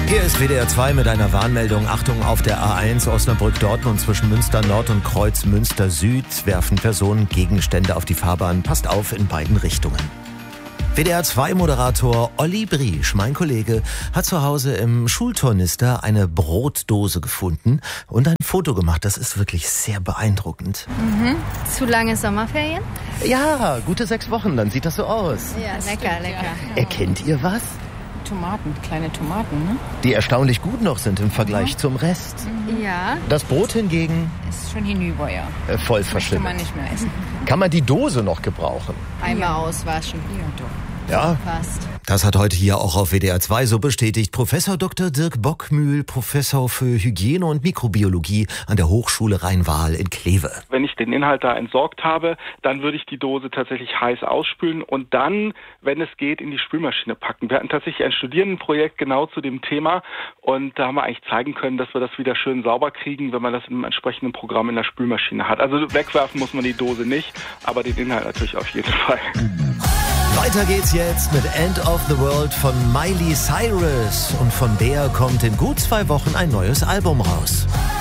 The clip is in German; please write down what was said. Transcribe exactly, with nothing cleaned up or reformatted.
Hier ist W D R zwei mit einer Warnmeldung. Achtung, auf der A eins Osnabrück-Dortmund zwischen Münster Nord und Kreuz Münster Süd werfen Personen Gegenstände auf die Fahrbahn. Passt auf in beiden Richtungen. W D R zwei Moderator Olli Briesch, mein Kollege, hat zu Hause im Schultornister eine Brotdose gefunden und ein Foto gemacht. Das ist wirklich sehr beeindruckend. Mhm. Zu lange Sommerferien? Ja, gute sechs Wochen, dann sieht das so aus. Ja, lecker, stimmt, lecker. ja. Erkennt ihr was? Tomaten, kleine Tomaten, ne? Die erstaunlich gut noch sind im Vergleich Mhm. zum Rest. Ja. Das Brot hingegen Ist schon hinüber, ja. äh, voll Möchte man verschimmelt. nicht mehr essen. Kann man die Dose noch gebrauchen? Einmal Ja. auswaschen. Ja, doch. Ja. Passt. Das hat heute hier auch auf W D R zwei so bestätigt Professor Doktor Dirk Bockmühl, Professor für Hygiene und Mikrobiologie an der Hochschule Rhein-Waal in Kleve. Wenn ich den Inhalt da entsorgt habe, dann würde ich die Dose tatsächlich heiß ausspülen und dann, wenn es geht, in die Spülmaschine packen. Wir hatten tatsächlich ein Studierendenprojekt genau zu dem Thema und da haben wir eigentlich zeigen können, dass wir das wieder schön sauber kriegen, wenn man das in einem entsprechenden Programm in der Spülmaschine hat. Also wegwerfen muss man die Dose nicht, aber den Inhalt natürlich auf jeden Fall. Weiter geht's jetzt mit End of the World von Miley Cyrus. Und von der kommt in gut zwei Wochen ein neues Album raus.